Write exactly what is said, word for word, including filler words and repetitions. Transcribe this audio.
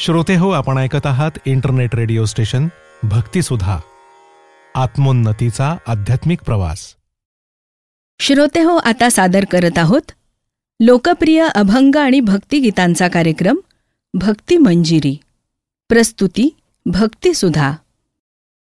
श्रोते हो, आपण ऐकत आहात इंटरनेट रेडिओ स्टेशन भक्तिसुधा, आत्मोन्नतीचा आध्यात्मिक प्रवास. श्रोते हो, आता सादर करत आहोत लोकप्रिय अभंग आणि भक्तिगीतांचा कार्यक्रम भक्ती मंजिरी. प्रस्तुती भक्तिसुधा.